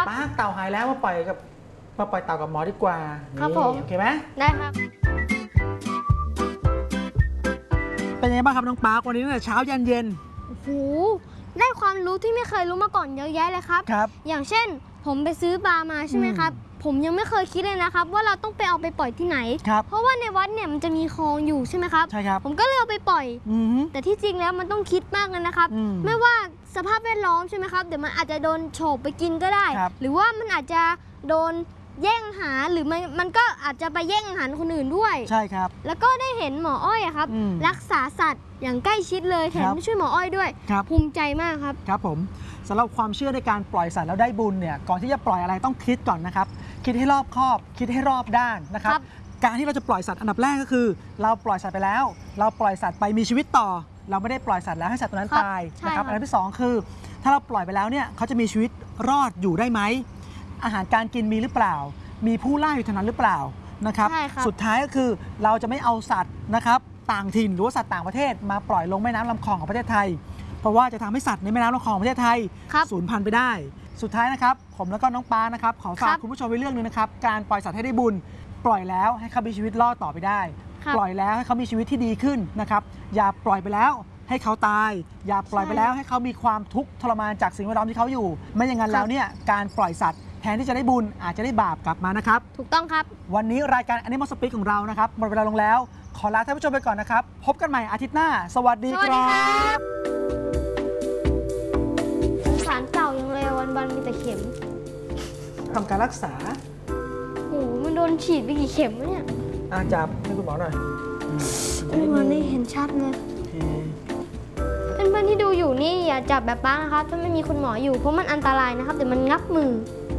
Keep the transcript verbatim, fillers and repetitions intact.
ป้าเต่าหายแล้วมาปล่อยกับมาปล่อยเต่ากับหมอดีกว่าครับผมโอเคไหมได้ครับเป็นยังไงบ้างครับน้องปาร์ควันนี้ตั้งแต่เช้ายันเย็นโอ้โหได้ความรู้ที่ไม่เคยรู้มาก่อนเยอะแยะเลยครับครับอย่างเช่นผมไปซื้อปลามาใช่ไหมครับผมยังไม่เคยคิดเลยนะครับว่าเราต้องไปเอาไปปล่อยที่ไหนเพราะว่าในวัดเนี่ยมันจะมีคลองอยู่ใช่ไหมครับใช่ครับผมก็เลยเอาไปปล่อยแต่ที่จริงแล้วมันต้องคิดมากเลยนะครับไม่ว่าสภาพแวดล้อมใช่ไหมครับเดี๋ยวมันอาจจะโดนโฉบไปกินก็ได้หรือว่ามันอาจจะโดนแย่งอาหารหรือมันมันก็อาจจะไปแย่งอาหารคนอื่นด้วยใช่ครับแล้วก็ได้เห็นหมออ้อยครับรักษาสัตว์อย่างใกล้ชิดเลยแถมช่วยหมออ้อยด้วยภูมิใจมากครับครับผมสำหรับความเชื่อในการปล่อยสัตว์แล้วได้บุญเนี่ยก่อนที่จะปล่อยอะไรต้องคิดก่อนนะครับคิดให้รอบคอบคิดให้รอบด้านนะครับการที่เราจะปล่อยสัตว์อันดับแรกก็คือเราปล่อยสัตว์ไปแล้วเราปล่อยสัตว์ไปมีชีวิตต่อเราไม่ได้ปล่อยสัตว์แล้วให้สัตว์ตัวนั้นตายนะครับอันดับที่สองคือถ้าเราปล่อยไปแล้วเนี่ยเขาจะมีชีวิตรอดอยู่ได้ไหมอาหารการกินมีหรือเปล่ามีผู้ล่าอยู่เท่านั้นหรือเปล่านะครับสุดท้ายก็คือเราจะไม่เอาสัตว์นะครับต่างถิ่นหรือว่าสัตว์ต่างประเทศมาปล่อยลงแม่น้ำลำคลองของประเทศไทยเพราะว่าจะทำให้สัตว์ในแม่น้ำลำคลองของประเทศไทยสูญพันธุ์ไปได้สุดท้ายนะครับผมแล้วก็น้องปานะครับขอฝากคุณผู้ชมไว้เรื่องนึงนะครับการปล่อยสัตว์ให้ได้บุญปล่อยแล้วให้เขามีชีวิตรอดต่อไปได้ปล่อยแล้วให้เขามีชีวิตที่ดีขึ้นนะครับอย่าปล่อยไปแล้วให้เขาตายอย่าปล่อยไปแล้วให้เขามีความทุกข์ทรมานจากสิ่งแวดล้อมที่เขาอยู่ไม่อย่างนั้นแล้วเนี่ยการปล่อยสัตว์แทนที่จะได้บุญอาจจะได้บาปกลับมานะครับถูกต้องครับวันนี้รายการ Animal Speak ของเรานะครับหมดเวลาลงแล้วขอลาท่านผู้ชมไปก่อนนะครับพบกันใหม่อาทิตย์หน้าสวัสดีครับสารเต่ายังเลววันๆมีแต่เข็มทำการรักษาโอ้โหมันโดนฉีดไปกี่เข็มวะเนี่ยอาจับให้คุณหมอหน่อยมันนี่เห็นชัดเลยเพื่อนๆที่ดูอยู่นี่อย่าจับแบบป้านะครับถ้าไม่มีคุณหมออยู่เพราะมันอันตรายนะครับเดี๋ยวมันงับมือ